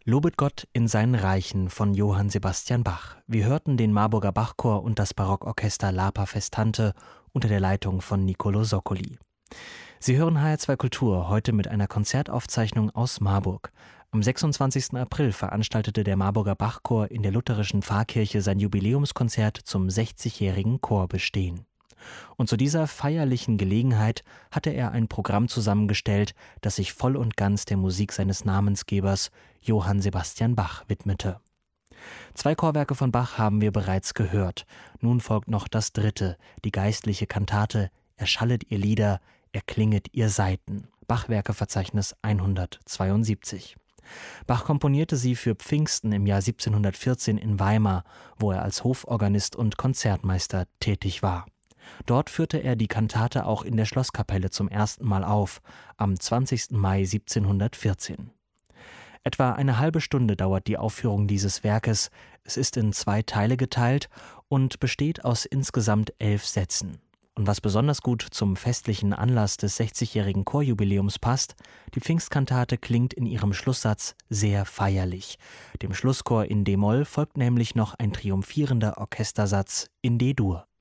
Lobet Gott in seinen Reichen von Johann Sebastian Bach. Wir hörten den Marburger Bachchor und das Barockorchester Lapa Festante unter der Leitung von Niccolò Soccoli. Sie hören HR2 Kultur, heute mit einer Konzertaufzeichnung aus Marburg. Am 26. April veranstaltete der Marburger Bachchor in der lutherischen Pfarrkirche sein Jubiläumskonzert zum 60-jährigen Chorbestehen. Und zu dieser feierlichen Gelegenheit hatte er ein Programm zusammengestellt, das sich voll und ganz der Musik seines Namensgebers Johann Sebastian Bach widmete. 2 Chorwerke von Bach haben wir bereits gehört. Nun folgt noch das dritte, die geistliche Kantate Erschallet ihr Lieder, erklinget ihr Saiten. Bachwerkeverzeichnis 172. Bach komponierte sie für Pfingsten im Jahr 1714 in Weimar, wo er als Hoforganist und Konzertmeister tätig war. Dort führte er die Kantate auch in der Schlosskapelle zum ersten Mal auf, am 20. Mai 1714. Etwa eine halbe Stunde dauert die Aufführung dieses Werkes. Es ist in 2 Teile geteilt und besteht aus insgesamt 11 Sätzen. Und was besonders gut zum festlichen Anlass des 60-jährigen Chorjubiläums passt, die Pfingstkantate klingt in ihrem Schlusssatz sehr feierlich. Dem Schlusschor in D-Moll folgt nämlich noch ein triumphierender Orchestersatz in D-Dur.